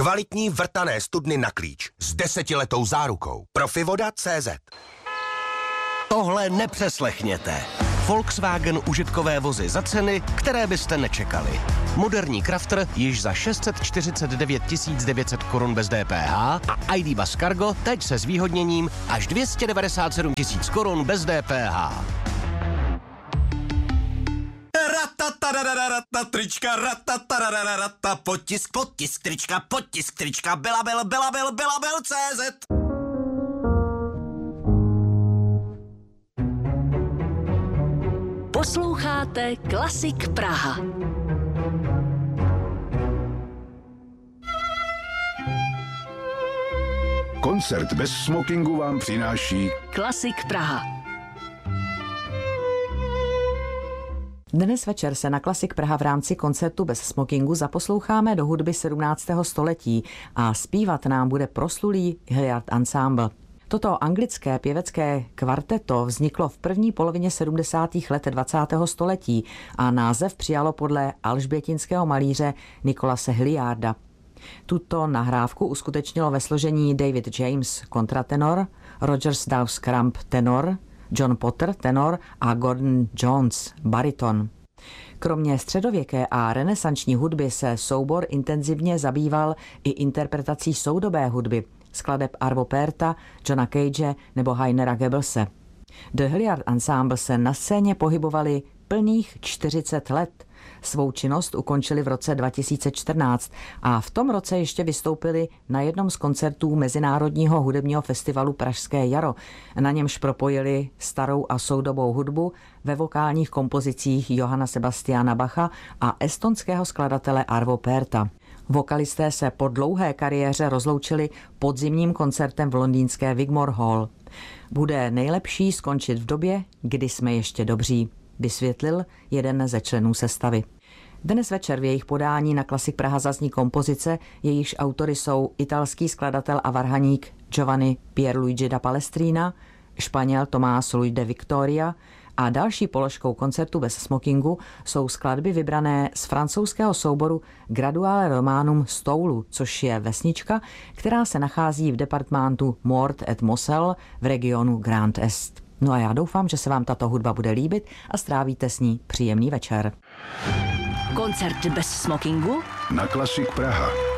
Kvalitní vrtané studny na klíč s 10letou zárukou. Profivoda.cz. Tohle nepřeslechněte. Volkswagen užitkové vozy za ceny, které byste nečekali. Moderní Crafter již za 649 900 korun bez DPH a ID Buzz Cargo teď se zvýhodněním až 297 000 korun bez DPH. Trička, potisk trička, belabel.cz. Posloucháte Klasik Praha. Koncert bez smokingu vám přináší Klasik Praha. Dnes večer se na Klasik Praha v rámci koncertu bez smokingu zaposloucháme do hudby 17. století a zpívat nám bude proslulý Hilliard Ensemble. Toto anglické pěvecké kvarteto vzniklo v první polovině 70. let 20. století a název přijalo podle alžbětinského malíře Nicolase Hilliarda. Tuto nahrávku uskutečnilo ve složení David James kontratenor, Rogers Dawes Crump tenor, John Potter tenor a Gordon Jones bariton. Kromě středověké a renesanční hudby se soubor intenzivně zabýval i interpretací soudobé hudby, skladeb Arvo Pärta, Johna Cage nebo Heinera Goebbelse. The Hilliard Ensemble se na scéně pohybovali plných 40 let. Svou činnost ukončili v roce 2014 a v tom roce ještě vystoupili na jednom z koncertů Mezinárodního hudebního festivalu Pražské jaro. Na němž propojili starou a soudobou hudbu ve vokálních kompozicích Johanna Sebastiana Bacha a estonského skladatele Arvo Pärta. Vokalisté se po dlouhé kariéře rozloučili podzimním koncertem v londýnské Wigmore Hall. Bude nejlepší skončit v době, kdy jsme ještě dobří, vysvětlil jeden ze členů sestavy. Dnes večer v jejich podání na Klasik Praha zazní kompozice, jejichž autory jsou italský skladatel a varhaník Giovanni Pierluigi da Palestrina, Španěl Tomás Luis de Victoria a další položkou koncertu bez smokingu jsou skladby vybrané z francouzského souboru Graduale Romanum Stoulu, což je vesnička, která se nachází v departementu Meurthe et Moselle v regionu Grand Est. No a já doufám, že se vám tato hudba bude líbit a strávíte s ní příjemný večer. Koncert bez smokingu na Klasik Praha.